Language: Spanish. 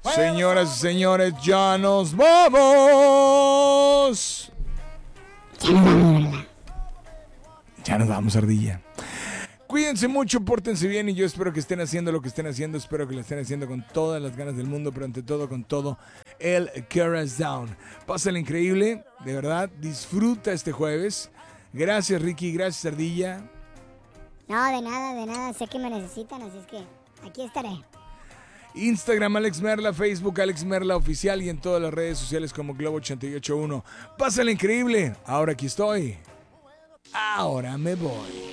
Señoras y señores, ya nos vamos. Ya nos vamos, Ardilla. Cuídense mucho, pórtense bien y yo espero que estén haciendo lo que estén haciendo. Espero que lo estén haciendo con todas las ganas del mundo, pero ante todo con todo el Down. Pásale increíble, de verdad. Disfruta este jueves. Gracias, Ricky. Gracias, Ardilla. No, de nada. Sé que me necesitan, así es que aquí estaré. Instagram Alex Merla, Facebook Alex Merla Oficial y en todas las redes sociales como Globo 881. Pásale increíble. Ahora aquí estoy. Ahora me voy.